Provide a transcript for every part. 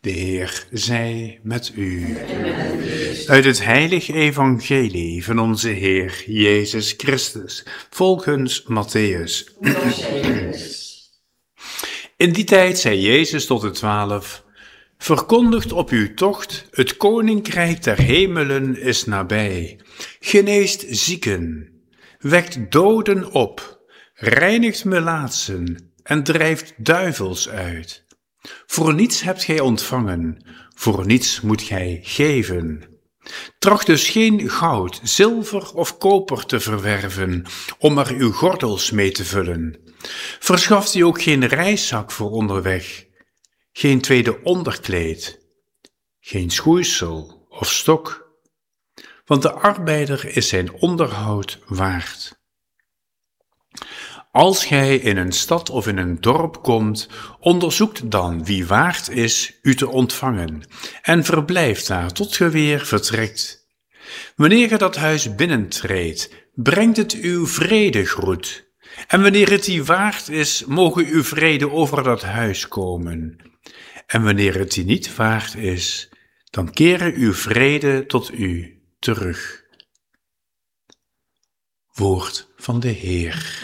De Heer zij met u. Uit het heilig evangelie van onze Heer Jezus Christus, volgens Mattheüs. In die tijd zei Jezus tot de 12, verkondigt op uw tocht, het koninkrijk der hemelen is nabij. Geneest zieken, wekt doden op, reinigt melaatsen en drijft duivels uit. Voor niets hebt gij ontvangen, voor niets moet gij geven. Tracht dus geen goud, zilver of koper te verwerven, om er uw gordels mee te vullen. Verschaft u ook geen reiszak voor onderweg, geen tweede onderkleed, geen schoeisel of stok, want de arbeider is zijn onderhoud waard. Als gij in een stad of in een dorp komt, onderzoekt dan wie waard is u te ontvangen en verblijft daar tot ge weer vertrekt. Wanneer ge dat huis binnentreedt, brengt het uw vredegroet. En wanneer het die waard is, mogen uw vrede over dat huis komen. En wanneer het die niet waard is, dan keren uw vrede tot u terug. Woord van de Heer.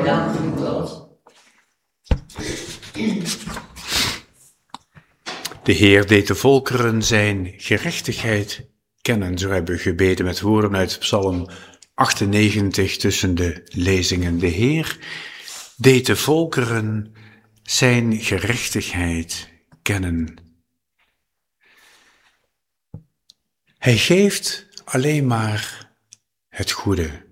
De Heer deed de volkeren zijn gerechtigheid kennen. Zo hebben we gebeden met woorden uit Psalm 98 tussen de lezingen. De Heer deed de volkeren zijn gerechtigheid kennen. Hij geeft alleen maar het goede.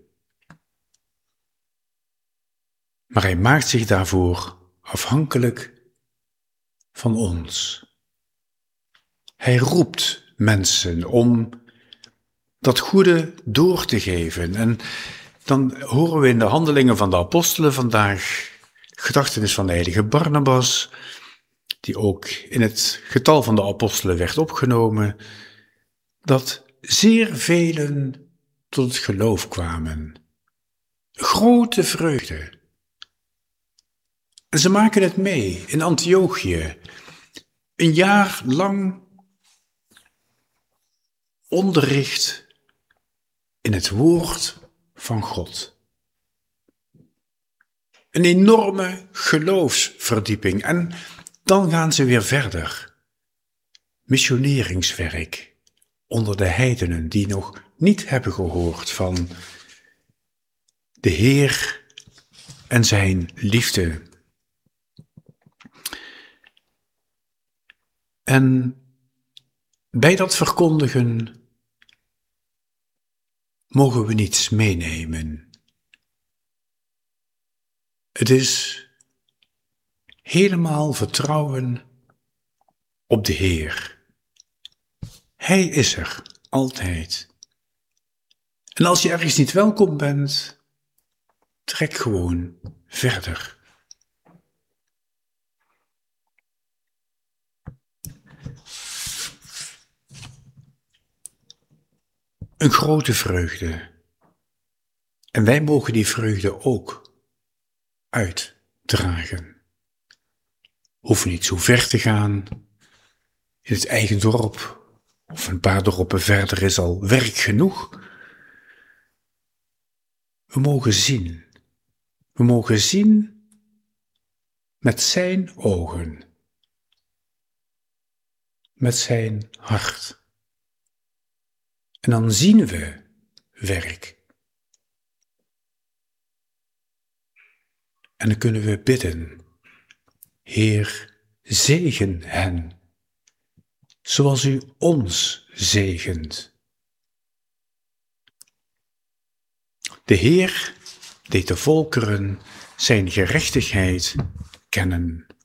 Maar hij maakt zich daarvoor afhankelijk van ons. Hij roept mensen om dat goede door te geven. En dan horen we in de handelingen van de apostelen vandaag gedachtenis van de heilige Barnabas, die ook in het getal van de apostelen werd opgenomen, dat zeer velen tot het geloof kwamen. Grote vreugde. En ze maken het mee in Antiochië. Een jaar lang onderricht in het woord van God. Een enorme geloofsverdieping. En dan gaan ze weer verder. Missioneringswerk onder de heidenen die nog niet hebben gehoord van de Heer en zijn liefde. En bij dat verkondigen mogen we niets meenemen. Het is helemaal vertrouwen op de Heer. Hij is er, altijd. En als je ergens niet welkom bent, trek gewoon verder. Een grote vreugde. En wij mogen die vreugde ook uitdragen. Hoeven niet zo ver te gaan. In het eigen dorp of een paar dorpen verder is al werk genoeg. We mogen zien. We mogen zien met zijn ogen. Met zijn hart. En dan zien we werk. En dan kunnen we bidden, Heer, zegen hen, zoals u ons zegent. De Heer deed de volkeren zijn gerechtigheid kennen.